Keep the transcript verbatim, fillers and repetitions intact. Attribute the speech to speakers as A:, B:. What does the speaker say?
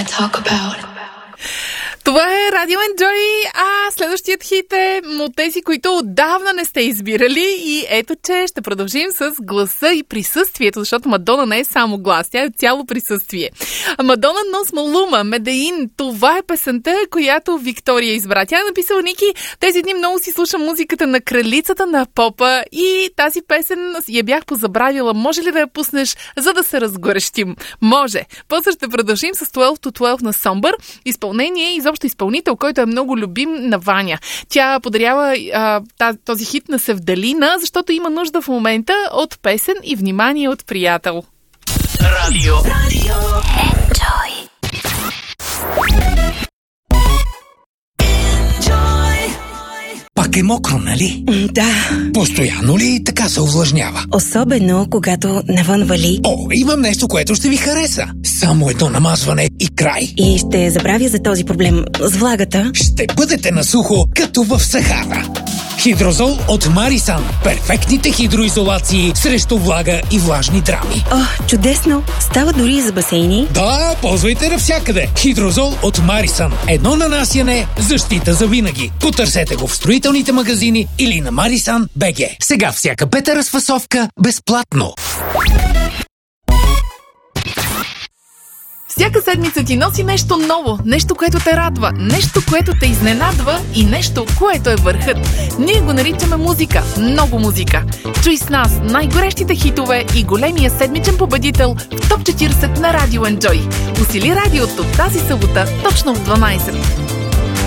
A: wanna talk about.
B: Това е Радио Enjoy, а следващият хит е от тези, които отдавна не сте избирали и ето, че ще продължим с гласа и присъствието, защото Мадона не е само глас, тя е цяло присъствие. Мадона Нос Малума, Медеин, това е песента, която Виктория избра. Тя е написала: Ники, тези дни много си слушам музиката на кралицата на попа и тази песен я бях позабравила. Може ли да я пуснеш, за да се разгорещим? Може. После ще продължим с дванайсет до дванайсет на Somber. Изпълнение, изобщо изпълнител, който е много любим на Ваня. Тя подарява а, този хит на Севдалина, защото има нужда в момента от песен и внимание от приятел.
C: Радио Enjoy.
D: Пак е мокро, нали?
E: Да.
D: Постоянно ли така се увлажнява?
E: Особено, когато навън вали.
D: О, имам нещо, което ще ви хареса. Само едно намазване и край.
E: И ще забравя за този проблем с влагата.
D: Ще бъдете на сухо, като в Сахара. Хидрозол от Марисан. Перфектните хидроизолации срещу влага и влажни драми.
E: О, чудесно! Става дори и за басейни.
D: Да, ползвайте навсякъде. Хидрозол от Марисан. Едно нанасяне, защита за винаги. Потърсете го в строителните магазини или на Марисан точка би джи. Сега всяка пета разфасовка безплатно.
B: Всяка седмица ти носи нещо ново, нещо, което те радва, нещо, което те изненадва и нещо, което е върхът. Ние го наричаме музика, много музика. Чуй с нас най-горещите хитове и големия седмичен победител в топ четирийсет на Радио Enjoy. Усили радиото тази събота точно в дванайсет.